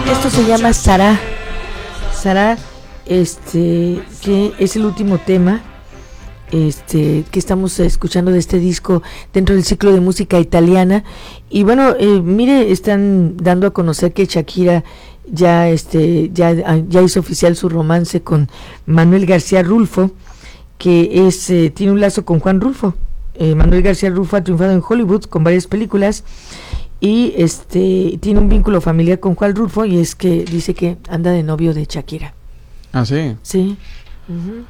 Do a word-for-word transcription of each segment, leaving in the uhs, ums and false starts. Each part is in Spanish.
Esto se llama Sará. Sará, este, que es el último tema este que estamos escuchando de este disco dentro del ciclo de música italiana. Y bueno, eh, mire, están dando a conocer que Shakira ya este ya ya hizo oficial su romance con Manuel García Rulfo, que es eh, tiene un lazo con Juan Rulfo. eh, Manuel García Rulfo ha triunfado en Hollywood con varias películas y este tiene un vínculo familiar con Juan Rulfo, y es que dice que anda de novio de Shakira. Ah, sí. Sí. Uh-huh.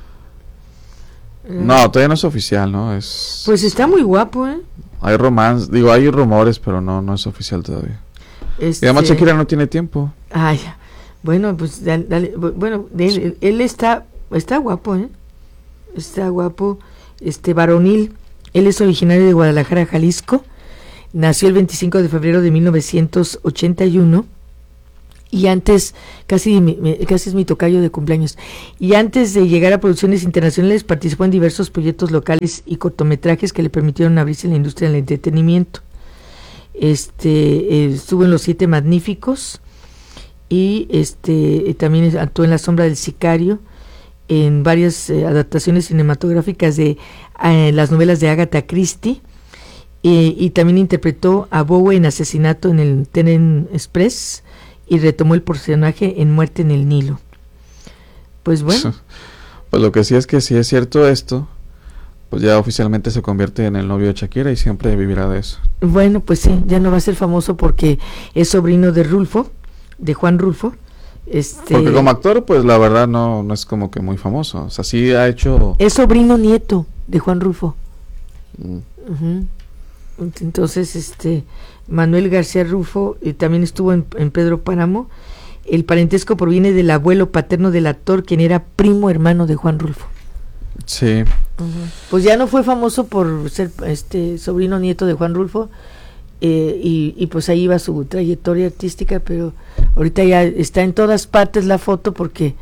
No, todavía no es oficial, ¿no? Es. Pues está muy guapo, ¿eh? Hay romance, digo, hay rumores, pero no, no es oficial todavía. Este... Y además Shakira no tiene tiempo. Ay, bueno, pues dale, dale, bueno, él, él está, está guapo, ¿eh? Está guapo, este varonil. Él es originario de Guadalajara, Jalisco. Nació el veinticinco de febrero de mil novecientos ochenta y uno. Y antes, casi, casi es mi tocayo de cumpleaños, y antes de llegar a producciones internacionales participó en diversos proyectos locales y cortometrajes que le permitieron abrirse en la industria del entretenimiento. Este eh, estuvo en Los Siete Magníficos y este eh, también actuó en La Sombra del Sicario, en varias eh, adaptaciones cinematográficas de eh, las novelas de Agatha Christie, eh, y también interpretó a Bowie en Asesinato en el Tren Express, y retomó el personaje en Muerte en el Nilo. Pues bueno. Pues lo que sí es que si es cierto esto, pues ya oficialmente se convierte en el novio de Shakira y siempre vivirá de eso. Bueno, pues sí, ya no va a ser famoso porque es sobrino de Rulfo, de Juan Rulfo. Este... Porque como actor, pues la verdad no, no es como que muy famoso. O sea, sí ha hecho... Es sobrino nieto de Juan Rulfo. Mm. Uh-huh. Entonces, este... Manuel García Rulfo eh, también estuvo en, en Pedro Páramo. El parentesco proviene del abuelo paterno del actor, quien era primo hermano de Juan Rulfo. Sí. Uh-huh. Pues ya no fue famoso por ser este sobrino nieto de Juan Rulfo, eh, y, y pues ahí va su trayectoria artística, pero ahorita ya está en todas partes la foto porque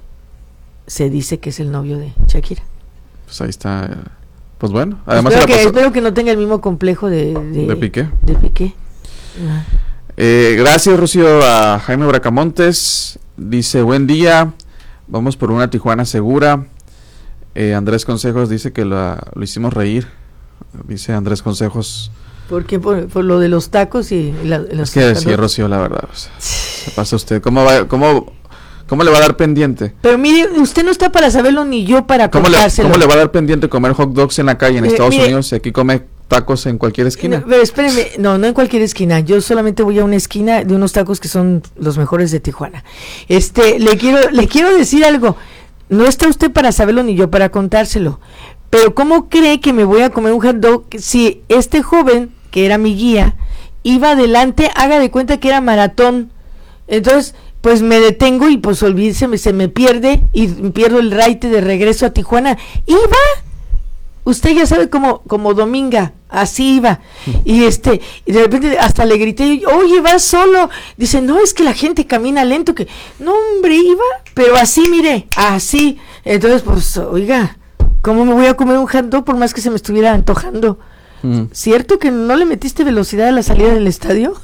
se dice que es el novio de Shakira. Pues ahí está... Eh. Pues bueno, además espero, que, pasó... espero que no tenga el mismo complejo de, de, de Piqué. De Piqué. Ah. Eh, gracias, Rocío. A Jaime Bracamontes dice: buen día, vamos por una Tijuana segura. eh, Andrés Consejos dice que la, lo hicimos reír. Dice Andrés Consejos. ¿Por qué? Por, por lo de los tacos y la, los es que decía Rocío, la verdad, o sea, se pasa usted. ¿Cómo va, cómo, ¿Cómo le va a dar pendiente? Pero mire, usted no está para saberlo ni yo para ¿Cómo contárselo. le, ¿Cómo le va a dar pendiente comer hot dogs en la calle en eh, Estados mire, Unidos y aquí come tacos en cualquier esquina? No, pero espéreme, no, no en cualquier esquina. Yo solamente voy a una esquina de unos tacos que son los mejores de Tijuana. Este, le quiero, le quiero decir algo. No está usted para saberlo ni yo para contárselo. Pero ¿cómo cree que me voy a comer un hot dog si este joven, que era mi guía, iba adelante, haga de cuenta que era maratón? Entonces... pues me detengo y pues olvídese, me, se me pierde y pierdo el raite de regreso a Tijuana. Iba, usted ya sabe como, como Dominga, así iba. Y este, y de repente hasta le grité, oye, vas solo. Dice, no, es que la gente camina lento, que, no, hombre, iba, pero así, mire, así. Entonces, pues, oiga, ¿cómo me voy a comer un hot dog por más que se me estuviera antojando? Mm. ¿Cierto que no le metiste velocidad a la salida del estadio?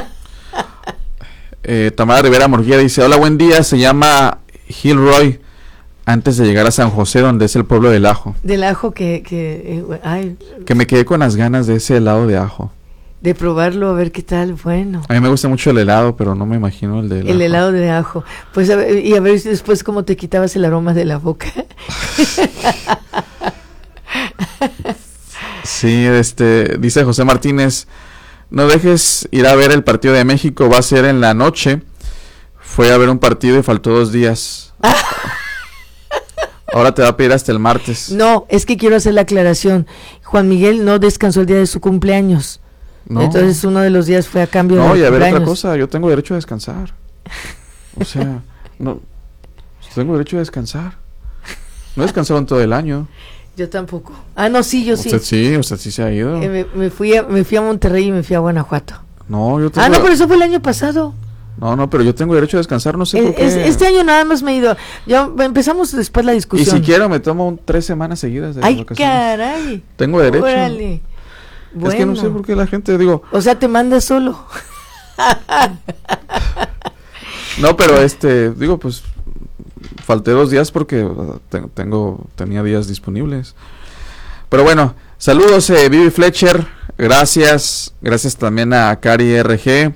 Eh, Tamara Rivera Murguía dice: hola, buen día, se llama Gilroy, antes de llegar a San José, donde es el pueblo del ajo. Del ajo que... que, eh, ay, que me quedé con las ganas de ese helado de ajo. De probarlo, a ver qué tal, bueno. A mí me gusta mucho el helado, pero no me imagino el de El ajo. helado de ajo. Pues a ver, y a ver después cómo te quitabas el aroma de la boca. Sí, este, dice José Martínez: no dejes ir a ver el partido de México, va a ser en la noche. Fue a ver un partido y faltó dos días. Ahora te va a pedir hasta el martes. No, es que quiero hacer la aclaración. Juan Miguel no descansó el día de su cumpleaños. No. Entonces uno de los días fue a cambio no, de y a ver cumpleaños. Otra cosa, yo tengo derecho a descansar. O sea, no, tengo derecho a descansar. No descansaron todo el año. Yo tampoco. Ah, no, sí, yo sí. Usted sí, usted sí se ha ido. Eh, me, me, fui a, me fui a Monterrey y me fui a Guanajuato. No, yo tengo... Ah, no, pero eso fue el año pasado. No, no, pero yo tengo derecho a descansar, no sé eh, por qué. Es, este año nada más me he ido. Ya empezamos después la discusión. Y si quiero me tomo un, tres semanas seguidas de Ay, vacaciones. Caray. Tengo derecho. Órale. Bueno. Es que no sé por qué la gente, digo... O sea, te manda solo. No, pero este, digo, pues falté dos días porque te, tengo, tenía días disponibles. Pero bueno, saludos, eh, Vivi Fletcher, gracias, gracias también a Cari R G.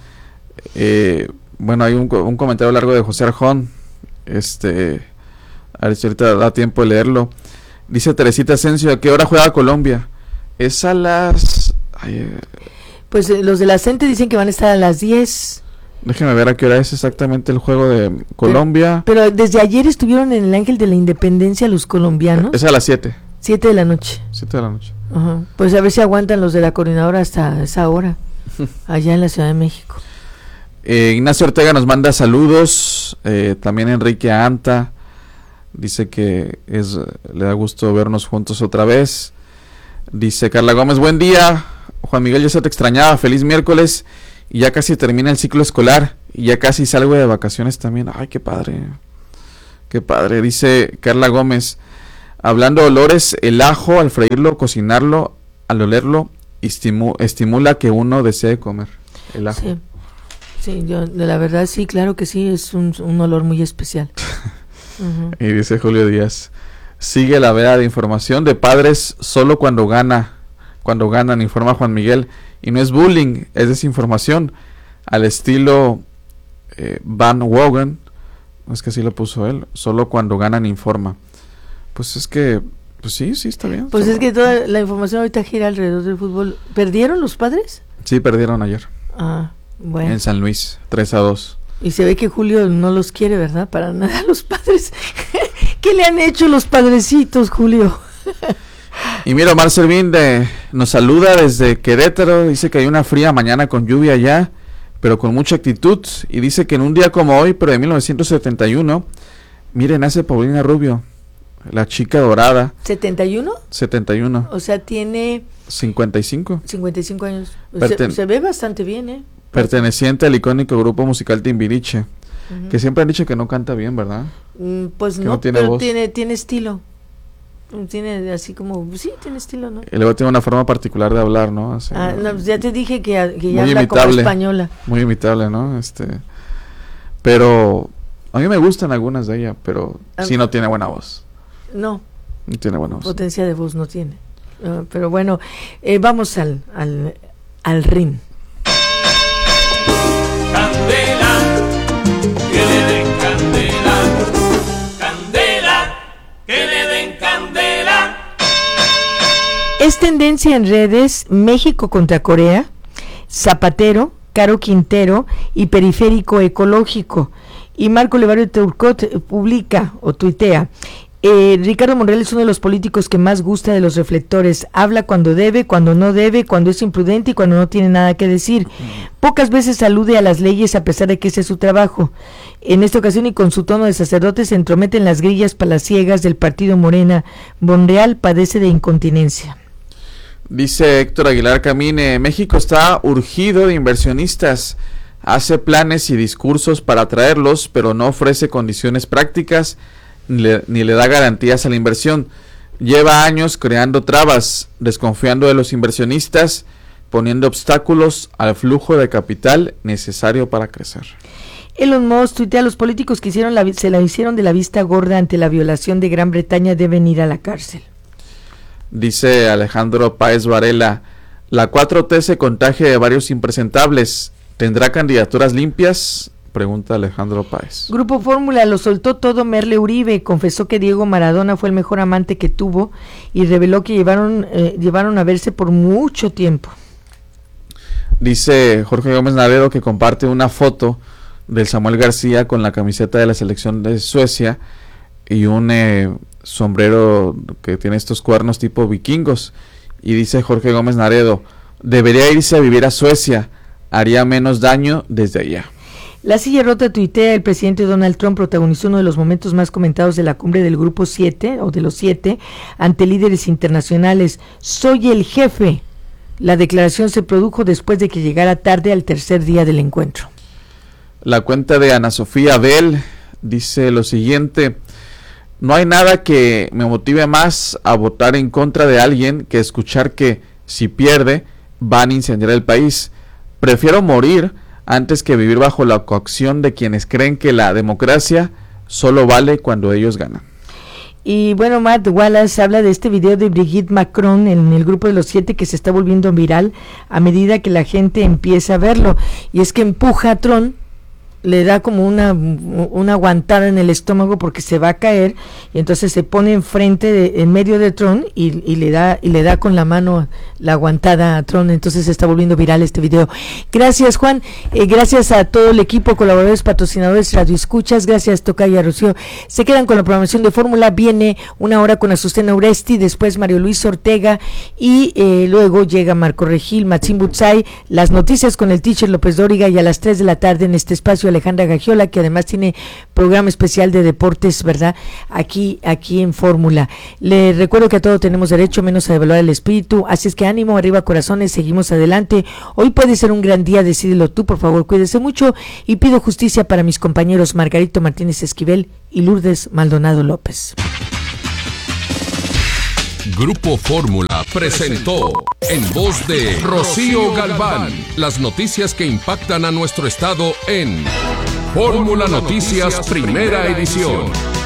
Eh, bueno, hay un, un comentario largo de José Arjón, este, a ver si ahorita da tiempo de leerlo. Dice Teresita Asensio, ¿a qué hora juega Colombia? Es a las... Ay, eh, pues eh, los de la CENTE dicen que van a estar a las diez. Déjeme ver a qué hora es exactamente el juego de Colombia. Pero, pero desde ayer estuvieron en el Ángel de la Independencia los colombianos. Es a las siete. siete de la noche. siete de la noche. Ajá. Pues a ver si aguantan los de la coordinadora hasta esa hora, allá en la Ciudad de México. Eh, Ignacio Ortega nos manda saludos, eh, también Enrique Anta, dice que es le da gusto vernos juntos otra vez. Dice Carla Gómez, buen día, Juan Miguel, ya se te extrañaba, feliz miércoles, y ya casi termina el ciclo escolar, y ya casi salgo de vacaciones también. Ay, qué padre, qué padre. Dice Carla Gómez, hablando de olores, el ajo al freírlo, cocinarlo, al olerlo, estimu- estimula que uno desee comer el ajo. Sí, sí, yo, de la verdad sí, claro que sí, es un, un olor muy especial. Uh-huh. Y dice Julio Díaz, sigue la veda de información de padres solo cuando gana, cuando ganan, informa Juan Miguel, y no es bullying, es desinformación, al estilo eh, Van Wogen, es que así lo puso él, solo cuando ganan informa. Pues es que, pues sí, sí está bien. Pues solo... es que toda la información ahorita gira alrededor del fútbol. ¿Perdieron los padres? Sí, perdieron ayer. Ah, bueno. En San Luis, tres a dos. Y se ve que Julio no los quiere, ¿verdad? Para nada los padres. ¿Qué le han hecho los padrecitos, Julio? Y mira, Omar Servín de, nos saluda desde Querétaro, dice que hay una fría mañana con lluvia allá, pero con mucha actitud, y dice que en un día como hoy, pero de mil novecientos setenta y uno, miren, nace Paulina Rubio, la chica dorada. ¿setenta y uno? setenta y uno. O sea, tiene... cincuenta y cinco. cincuenta y cinco años. Perten- se, se ve bastante bien, ¿eh? Perteneciente al icónico grupo musical Timbiriche, Uh-huh. que siempre han dicho que no canta bien, ¿verdad? Mm, pues Que no, no tiene pero voz. tiene, tiene estilo. Tiene así como... Sí, tiene estilo, ¿no? Y luego tiene una forma particular de hablar, ¿no? Así, Ah, no, pues ya te dije que, que ya Muy habla como imitable. española. muy imitable, ¿no? Este, pero a mí me gustan algunas de ella, pero Ah, sí no tiene buena voz. No, No tiene buena voz. potencia de voz no tiene. Uh, pero bueno, eh, vamos al, al, al ring. Candela, que le den candela, candela, que le den candela. Es tendencia en redes México contra Corea, Zapatero, Caro Quintero y Periférico Ecológico. Y Marco Levario Turcot publica o tuitea: eh, Ricardo Monreal es uno de los políticos que más gusta de los reflectores. Habla cuando debe, cuando no debe, cuando es imprudente y cuando no tiene nada que decir. Pocas veces alude a las leyes a pesar de que ese es su trabajo. En esta ocasión y con su tono de sacerdote se entromete en las grillas palaciegas del partido Morena. Monreal padece de incontinencia. Dice Héctor Aguilar Camine, México está urgido de inversionistas, hace planes y discursos para atraerlos, pero no ofrece condiciones prácticas ni le, ni le da garantías a la inversión. Lleva años creando trabas, desconfiando de los inversionistas, poniendo obstáculos al flujo de capital necesario para crecer. Elon Musk tuitea: los políticos que hicieron la, se la hicieron de la vista gorda ante la violación de Gran Bretaña deben ir a la cárcel. Dice Alejandro Páez Varela, la cuatro T se contagia de varios impresentables, ¿tendrá candidaturas limpias? Pregunta Alejandro Páez. Grupo Fórmula lo soltó todo Merle Uribe, confesó que Diego Maradona fue el mejor amante que tuvo y reveló que llevaron, eh, llevaron a verse por mucho tiempo. Dice Jorge Gómez Naredo que comparte una foto del Samuel García con la camiseta de la selección de Suecia y un eh, sombrero que tiene estos cuernos tipo vikingos, y dice Jorge Gómez Naredo, debería irse a vivir a Suecia, haría menos daño desde allá. La silla rota tuitea: el presidente Donald Trump protagonizó uno de los momentos más comentados de la cumbre del Grupo siete o de los siete ante líderes internacionales. Soy el jefe. La declaración se produjo después de que llegara tarde al tercer día del encuentro. La cuenta de Ana Sofía Bell dice lo siguiente: no hay nada que me motive más a votar en contra de alguien que escuchar que, si pierde, van a incendiar el país. Prefiero morir antes que vivir bajo la coacción de quienes creen que la democracia solo vale cuando ellos ganan. Y bueno, Matt Wallace habla de este video de Brigitte Macron en el grupo de los siete que se está volviendo viral a medida que la gente empieza a verlo. Y es que empuja a Trump, le da como una, una aguantada en el estómago porque se va a caer, y entonces se pone enfrente, de, en medio de Trump y, y le da y le da con la mano la aguantada a Trump. Entonces se está volviendo viral este video. Gracias, Juan, eh, gracias a todo el equipo, colaboradores, patrocinadores, radioescuchas, gracias Tocaya Rocío. Se quedan con la programación de Fórmula, viene una hora con Azucena Uresti, después Mario Luis Ortega y eh, luego llega Marco Regil, Maxim Butzai, las noticias con el teacher López Dóriga, y a las tres de la tarde en este espacio Alejandra Gagiola, que además tiene programa especial de deportes, ¿verdad? Aquí, aquí en Fórmula. Le recuerdo que a todo tenemos derecho, menos a devaluar el espíritu, así es que ánimo, arriba corazones, seguimos adelante. Hoy puede ser un gran día, decídelo tú, por favor, cuídese mucho, y pido justicia para mis compañeros Margarito Martínez Esquivel y Lourdes Maldonado López. Grupo Fórmula presentó en voz de Rocío Galván las noticias que impactan a nuestro estado en Fórmula Noticias Primera Edición.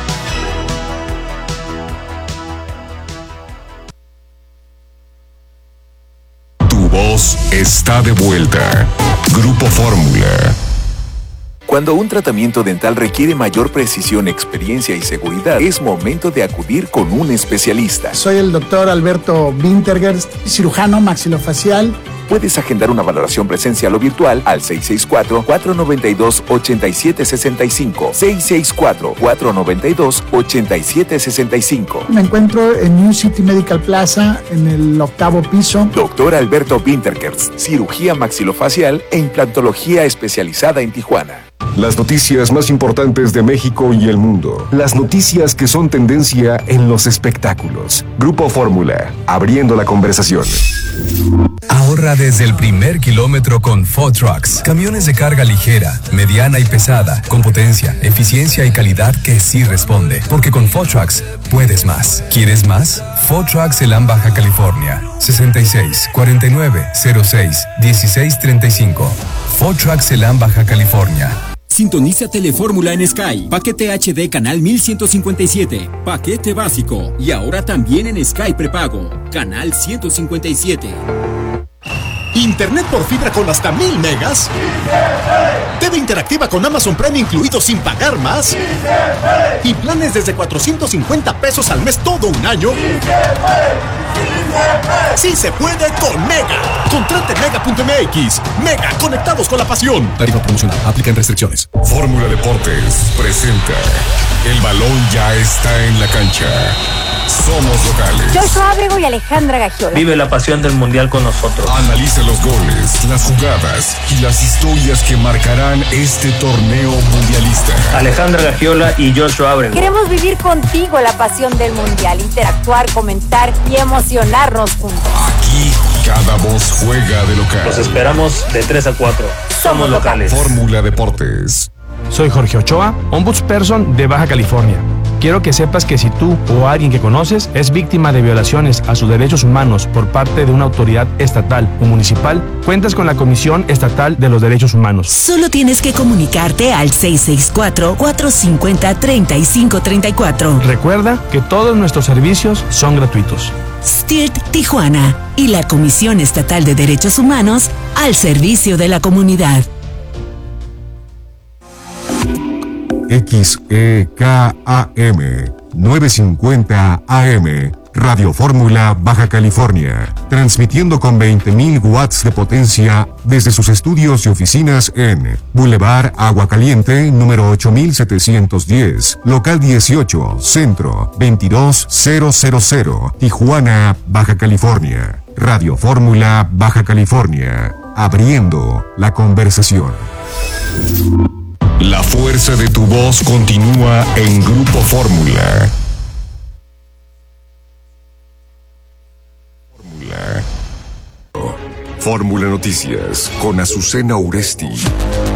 Tu voz está de vuelta. Grupo Fórmula. Cuando un tratamiento dental requiere mayor precisión, experiencia y seguridad, es momento de acudir con un especialista. Soy el doctor Alberto Wintergerst, cirujano maxilofacial. Puedes agendar una valoración presencial o virtual al seis seis cuatro, cuatro nueve dos, ocho siete seis cinco, seis seis cuatro, cuatro nueve dos, ocho siete seis cinco. Me encuentro en New City Medical Plaza, en el octavo piso. Doctor Alberto Wintergerst, cirugía maxilofacial e implantología especializada en Tijuana. Las noticias más importantes de México y el mundo. Las noticias que son tendencia en los espectáculos. Grupo Fórmula, abriendo la conversación. Ahorra desde el primer kilómetro con Ford Trucks. Camiones de carga ligera, mediana y pesada, con potencia, eficiencia y calidad que sí responde. Porque con Ford Trucks puedes más. ¿Quieres más? Ford Trucks Elam, Baja California. sesenta y seis, cuarenta y nueve, cero seis, dieciséis treinta y cinco. Ford Trucks Elam, Baja California. Sintoniza Telefórmula en Sky. Paquete H D canal mil ciento cincuenta y siete. Paquete básico. Y ahora también en Sky prepago. Canal ciento cincuenta y siete. ¿Internet por fibra con hasta mil megas? T V interactiva con Amazon Prime incluido sin pagar más. Y planes desde cuatrocientos cincuenta pesos al mes todo un año. ¡Sí se puede con Mega! Contrate mega punto m x. Mega, conectados con la pasión. Tarifa promocional, aplican restricciones. Fórmula Deportes presenta. El balón ya está en la cancha. Somos locales. Joshua Abrego y Alejandra Gagiola. Vive la pasión del mundial con nosotros. Analiza los goles, las jugadas y las historias que marcarán este torneo mundialista. Alejandra Gagiola y Joshua Abrego. Queremos vivir contigo la pasión del mundial, interactuar, comentar y emocionarnos juntos. Aquí cada voz juega de local. Los esperamos de tres a cuatro. Somos locales. Fórmula Deportes. Soy Jorge Ochoa, ombudsperson de Baja California. Quiero que sepas que si tú o alguien que conoces es víctima de violaciones a sus derechos humanos por parte de una autoridad estatal o municipal, cuentas con la Comisión Estatal de los Derechos Humanos. Solo tienes que comunicarte al seis seis cuatro, cuatro cinco cero, tres cinco tres cuatro. Recuerda que todos nuestros servicios son gratuitos. S T I R T Tijuana y la Comisión Estatal de Derechos Humanos al servicio de la comunidad. X E K A M novecientos cincuenta A M Radio Fórmula Baja California, transmitiendo con veinte mil watts de potencia desde sus estudios y oficinas en Boulevard Agua Caliente, número ocho mil setecientos diez, local dieciocho, centro, veintidós mil, Tijuana, Baja California. Radio Fórmula Baja California, abriendo la conversación. La fuerza de tu voz continúa en Grupo Fórmula. Fórmula. Fórmula Noticias con Azucena Uresti.